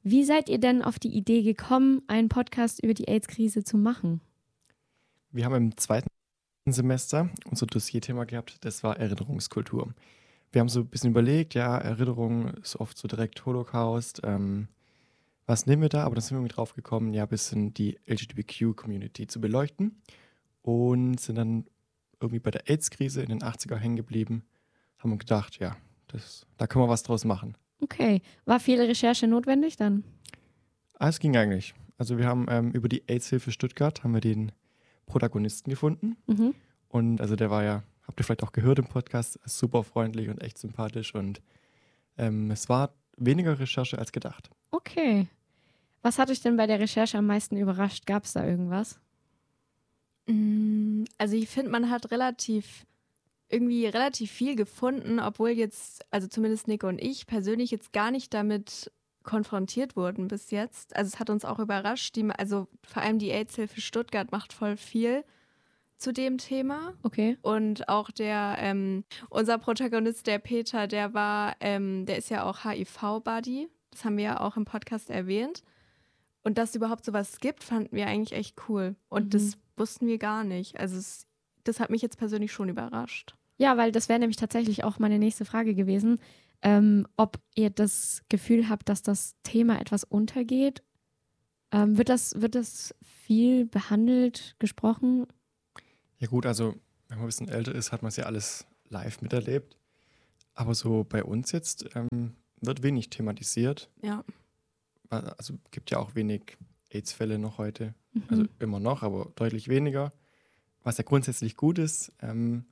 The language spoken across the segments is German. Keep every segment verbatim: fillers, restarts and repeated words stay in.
Wie seid ihr denn auf die Idee gekommen, einen Podcast über die AIDS-Krise zu machen? Wir haben im zweiten Semester unser Dossierthema gehabt, das war Erinnerungskultur. Wir haben so ein bisschen überlegt, ja, Erinnerung ist oft so direkt Holocaust, ähm, was nehmen wir da? Aber dann sind wir irgendwie drauf gekommen, ja, ein bisschen die L G B T Q-Community zu beleuchten und sind dann irgendwie bei der AIDS-Krise in den achtziger hängen geblieben, haben gedacht, ja, das, da können wir was draus machen. Okay, war viel Recherche notwendig dann? Ah, es ging eigentlich. Also wir haben ähm, über die AIDS-Hilfe Stuttgart haben wir den Protagonisten gefunden. Mhm. Und also der war ja, habt ihr vielleicht auch gehört im Podcast, super freundlich und echt sympathisch. Und ähm, es war weniger Recherche als gedacht. Okay. Was hat euch denn bei der Recherche am meisten überrascht? Gab es da irgendwas? Also ich finde, man hat relativ irgendwie relativ viel gefunden, obwohl jetzt, also zumindest Nico und ich persönlich jetzt gar nicht damit konfrontiert wurden bis jetzt. Also es hat uns auch überrascht, die, also vor allem die AIDS-Hilfe Stuttgart macht voll viel zu dem Thema. Okay. Und auch der, ähm, unser Protagonist, der Peter, der war, ähm, der ist ja auch H I V-Buddy. Das haben wir ja auch im Podcast erwähnt. Und dass es überhaupt sowas gibt, fanden wir eigentlich echt cool. Und Mhm. das wussten wir gar nicht. Also es, das hat mich jetzt persönlich schon überrascht. Ja, weil das wäre nämlich tatsächlich auch meine nächste Frage gewesen, ähm, ob ihr das Gefühl habt, dass das Thema etwas untergeht. Ähm, wird das, wird das viel behandelt, gesprochen? Ja gut, also wenn man ein bisschen älter ist, hat man es ja alles live miterlebt. Aber so bei uns jetzt ähm, wird wenig thematisiert. Ja. Also gibt ja auch wenig AIDS-Fälle noch heute. Mhm. Also immer noch, aber deutlich weniger. Was ja grundsätzlich gut ist. Ähm,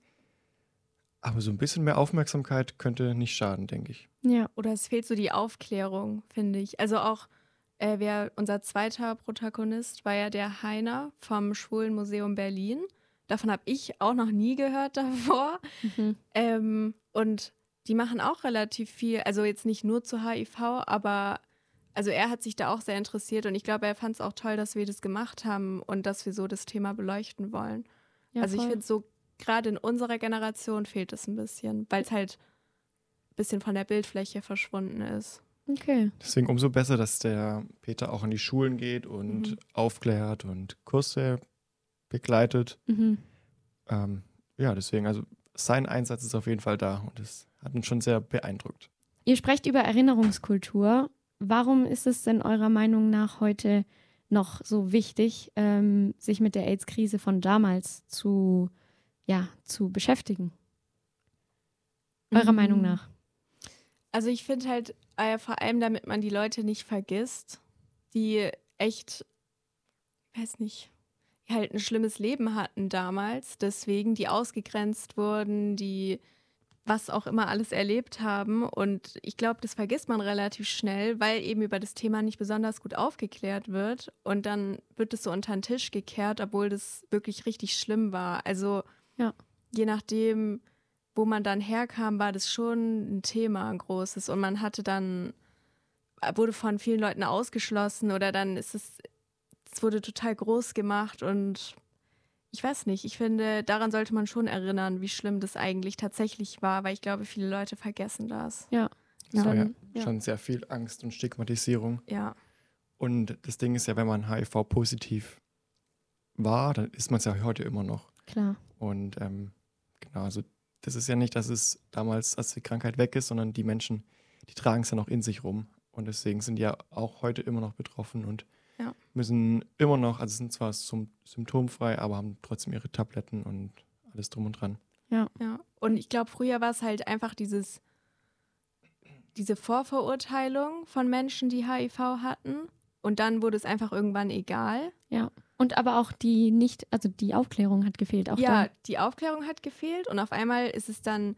aber so ein bisschen mehr Aufmerksamkeit könnte nicht schaden, denke ich. Ja. Oder es fehlt so die Aufklärung, finde ich. Also auch, äh, wer, unser zweiter Protagonist war ja der Heiner vom Schwulenmuseum Berlin. Davon habe ich auch noch nie gehört davor. Mhm. Ähm, und die machen auch relativ viel, also jetzt nicht nur zu H I V, aber also er hat sich da auch sehr interessiert und ich glaube, er fand es auch toll, dass wir das gemacht haben und dass wir so das Thema beleuchten wollen. Ja, also ich voll. finde so, gerade in unserer Generation fehlt es ein bisschen, weil es halt ein bisschen von der Bildfläche verschwunden ist. Okay. Deswegen umso besser, dass der Peter auch an die Schulen geht und Mhm. aufklärt und Kurse begleitet. Mhm. Ähm, ja, deswegen, also sein Einsatz ist auf jeden Fall da und das hat uns schon sehr beeindruckt. Ihr sprecht über Erinnerungskultur. Warum ist es denn eurer Meinung nach heute noch so wichtig, ähm, sich mit der AIDS-Krise von damals zu, ja, zu beschäftigen? Eurer Mhm. Meinung nach? Also ich finde halt, äh, vor allem damit man die Leute nicht vergisst, die echt, ich weiß nicht, die halt ein schlimmes Leben hatten damals, deswegen, die ausgegrenzt wurden, die was auch immer alles erlebt haben. Und ich glaube, das vergisst man relativ schnell, weil eben über das Thema nicht besonders gut aufgeklärt wird. Und dann wird es so unter den Tisch gekehrt, obwohl das wirklich richtig schlimm war. Also Ja. je nachdem, wo man dann herkam, war das schon ein Thema, ein großes. Und man hatte dann, wurde von vielen Leuten ausgeschlossen oder dann ist es, es wurde total groß gemacht und ich weiß nicht, ich finde, daran sollte man schon erinnern, wie schlimm das eigentlich tatsächlich war, weil ich glaube, viele Leute vergessen das. Ja. Das war ja Dann- ja. schon sehr viel Angst und Stigmatisierung. Ja, Und das Ding ist ja, wenn man H I V-positiv war, dann ist man es ja heute immer noch. Klar. Und ähm, genau, also das ist ja nicht, dass es damals, als die Krankheit weg ist, sondern die Menschen, die tragen es ja noch in sich rum. Und deswegen sind die ja auch heute immer noch betroffen und Ja. müssen immer noch, also sind zwar sym- symptomfrei, aber haben trotzdem ihre Tabletten und alles drum und dran. ja. Und ich glaube, früher war es halt einfach dieses, diese Vorverurteilung von Menschen, die H I V hatten. Und dann wurde es einfach irgendwann egal. Ja. Und aber auch die nicht, also die Aufklärung hat gefehlt. Auch ja, da. die Aufklärung hat gefehlt und auf einmal ist es dann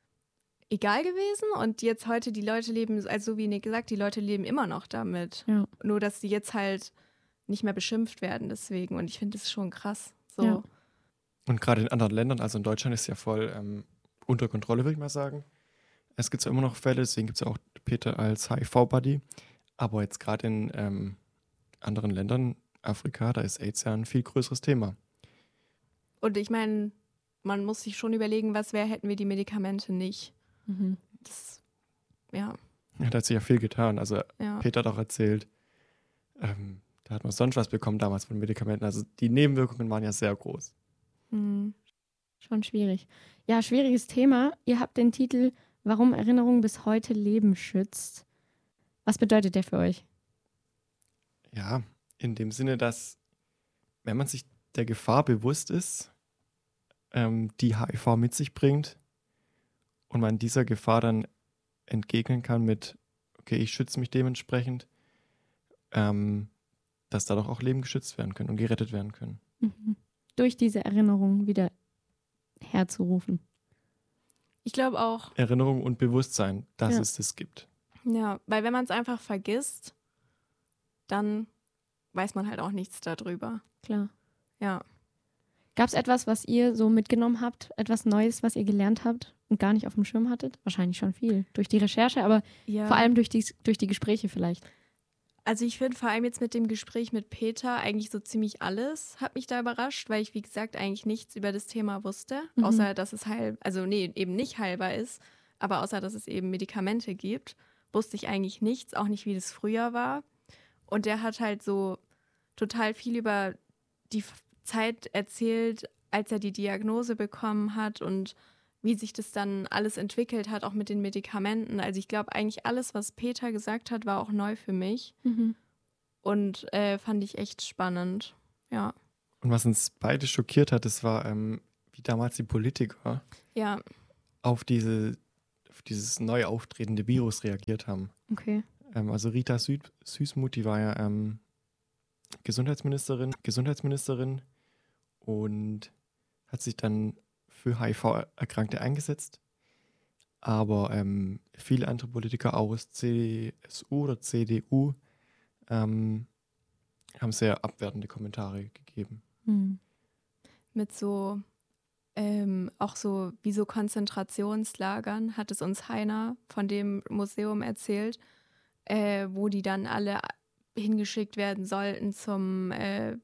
egal gewesen und jetzt heute die Leute leben, also so wie Nick gesagt, die Leute leben immer noch damit. Ja. Nur, dass sie jetzt halt nicht mehr beschimpft werden deswegen und ich finde das schon krass. So. Ja. Und gerade in anderen Ländern, also in Deutschland ist es ja voll ähm, unter Kontrolle, würde ich mal sagen. Es gibt zwar immer noch Fälle, deswegen gibt es ja auch Peter als H I V-Buddy, aber jetzt gerade in ähm, anderen Ländern, Afrika, da ist AIDS ja ein viel größeres Thema. Und ich meine, man muss sich schon überlegen, was wäre, hätten wir die Medikamente nicht. Mhm. Das, ja. Ja, da hat sich ja viel getan. Also Ja. Peter hat auch erzählt, ähm, da hat man sonst was bekommen damals von Medikamenten. Also die Nebenwirkungen waren ja sehr groß. Hm. Schon schwierig. Ja, schwieriges Thema. Ihr habt den Titel Warum Erinnerung bis heute Leben schützt. Was bedeutet der für euch? Ja, in dem Sinne, dass wenn man sich der Gefahr bewusst ist, ähm, die H I V mit sich bringt und man dieser Gefahr dann entgegnen kann mit, okay, ich schütze mich dementsprechend, ähm, dass dadurch auch Leben geschützt werden können und gerettet werden können. Mhm. Durch diese Erinnerung wieder herzurufen. Ich glaube auch, Erinnerung und Bewusstsein, dass Ja. es das gibt. ja, weil wenn man es einfach vergisst, dann weiß man halt auch nichts darüber. Klar. Ja. Gab es etwas, was ihr so mitgenommen habt? Etwas Neues, was ihr gelernt habt und gar nicht auf dem Schirm hattet? Wahrscheinlich schon viel. Durch die Recherche, aber ja. vor allem durch die, durch die Gespräche vielleicht. Also ich finde vor allem jetzt mit dem Gespräch mit Peter eigentlich so ziemlich alles hat mich da überrascht, weil ich, wie gesagt, eigentlich nichts über das Thema wusste, Mhm. außer dass es heil, also nee, eben nicht heilbar ist, aber außer dass es eben Medikamente gibt, wusste ich eigentlich nichts, auch nicht, wie das früher war. Und der hat halt so total viel über die F- Zeit erzählt, als er die Diagnose bekommen hat und wie sich das dann alles entwickelt hat, auch mit den Medikamenten. Also ich glaube, eigentlich alles, was Peter gesagt hat, war auch neu für mich. Mhm. Und äh, fand ich echt spannend. Ja. Und was uns beide schockiert hat, das war, ähm, wie damals die Politiker Ja. auf, diese, auf dieses neu auftretende Virus reagiert haben. Okay. Ähm, also Rita Süd Süßmuth, die war ja ähm, Gesundheitsministerin, Gesundheitsministerin und hat sich dann für H I V-Erkrankte eingesetzt. Aber ähm, viele andere Politiker aus C S U oder C D U ähm, haben sehr abwertende Kommentare gegeben. Mhm. Mit so, ähm, auch so wie so Konzentrationslagern hat es uns Heiner von dem Museum erzählt, äh, wo die dann alle hingeschickt werden sollten zum, äh,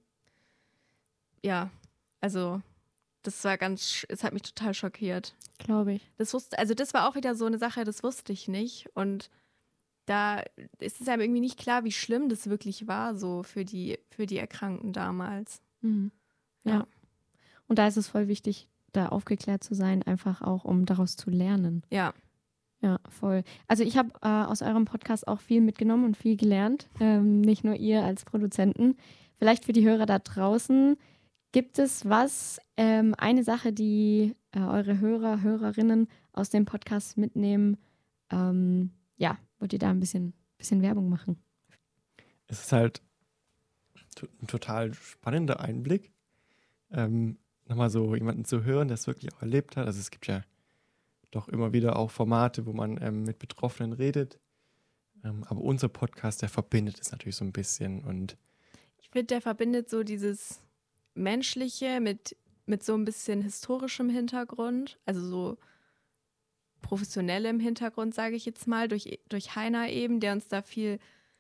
ja, also das war ganz, sch- es hat mich total schockiert. Glaube ich. Das wusste, also das war auch wieder so eine Sache, das wusste ich nicht. Und da ist es einem irgendwie nicht klar, wie schlimm das wirklich war, so für die, für die Erkrankten damals. Mhm. Ja. Ja. Und da ist es voll wichtig, da aufgeklärt zu sein, einfach auch, um daraus zu lernen. Ja. Ja, voll. Also ich habe äh, aus eurem Podcast auch viel mitgenommen und viel gelernt. Ähm, nicht nur ihr als Produzenten. Vielleicht für die Hörer da draußen, gibt es was, ähm, eine Sache, die äh, eure Hörer, Hörerinnen aus dem Podcast mitnehmen? Ähm, ja, wollt ihr da ein bisschen, bisschen Werbung machen? Es ist halt to- ein total spannender Einblick, ähm, nochmal so jemanden zu hören, der es wirklich auch erlebt hat. Also es gibt ja doch immer wieder auch Formate, wo man ähm, mit Betroffenen redet. Ähm, aber unser Podcast, der verbindet es natürlich so ein bisschen. Und Ich finde, der verbindet so dieses Menschliche mit, mit so ein bisschen historischem Hintergrund, also so professionellem Hintergrund, sage ich jetzt mal, durch, durch Heiner eben, der uns da viel,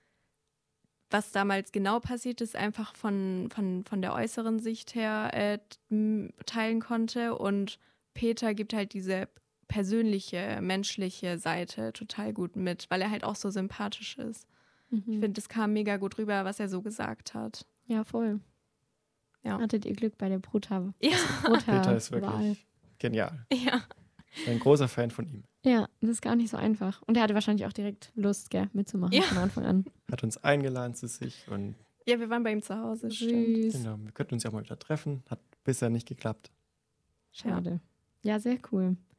was damals genau passiert ist, einfach von, von, von der äußeren Sicht her äh, t- teilen konnte. Und Peter gibt halt diese persönliche, menschliche Seite total gut mit, weil er halt auch so sympathisch ist. Ich Mhm. finde, das kam mega gut rüber, was er so gesagt hat. Ja, voll. Ja. Hattet ihr Glück bei der Bruta? Ja, Peter ist Bruta-Wahl. wirklich genial. ja. Ich bin ein großer Fan von ihm. Ja, das ist gar nicht so einfach. Und er hatte wahrscheinlich auch direkt Lust, gell, mitzumachen Ja. von Anfang an. Hat uns eingeladen zu sich und Ja, wir waren bei ihm zu Hause, stimmt. Süß. genau, wir könnten uns ja auch mal wieder treffen. Hat bisher nicht geklappt. Schade. Ja, sehr cool.